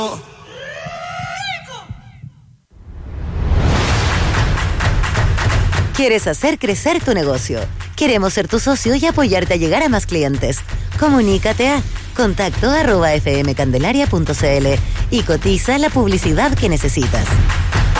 ¿Quieres hacer crecer tu negocio? Queremos ser tu socio y apoyarte a llegar a más clientes. Comunícate a contacto@fmcandelaria.cl y cotiza la publicidad que necesitas.